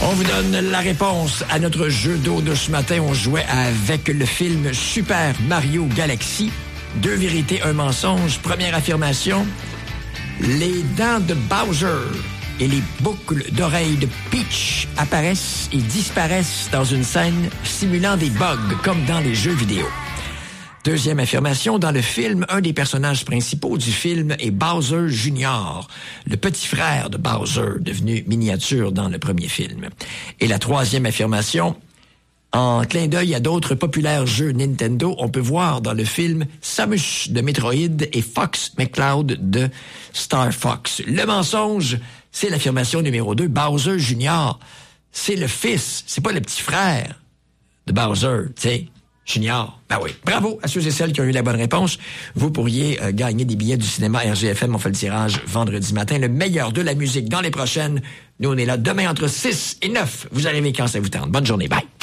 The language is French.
On vous donne la réponse à notre jeu d'eau de ce matin. On jouait avec le film Super Mario Galaxy. 2 vérités, 1 mensonge. Première affirmation, les dents de Bowser et les boucles d'oreilles de Peach apparaissent et disparaissent dans une scène simulant des bugs, comme dans les jeux vidéo. Deuxième affirmation, dans le film, un des personnages principaux du film est Bowser Jr., le petit frère de Bowser, devenu miniature dans le premier film. Et la troisième affirmation, en clin d'œil à d'autres populaires jeux Nintendo, on peut voir dans le film Samus de Metroid et Fox McCloud de Star Fox. Le mensonge, c'est l'affirmation numéro 2, Bowser Jr., c'est le fils, c'est pas le petit frère de Bowser, tu sais. Junior. Ben oui. Bravo à ceux et celles qui ont eu la bonne réponse. Vous pourriez gagner des billets du cinéma RGFM. On fait le tirage vendredi matin. Le meilleur de la musique dans les prochaines. Nous, on est là demain entre 6 et 9. Vous arrivez quand ça vous tente. Bonne journée. Bye.